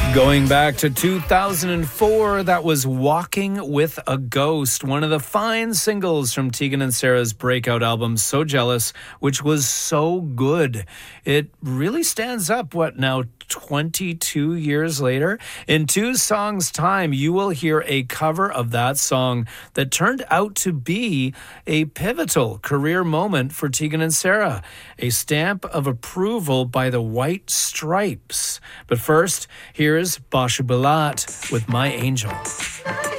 Going back to 2004, that was Walking with a Ghost, one of the fine singles from Tegan and Sarah's breakout album, So Jealous, which was so good. It really stands up, 22 years later? In 2 songs' time, you will hear a cover of that song that turned out to be a pivotal career moment for Tegan and Sarah, a stamp of approval by the White Stripes. But first, here's Basha Bilat with My Angel.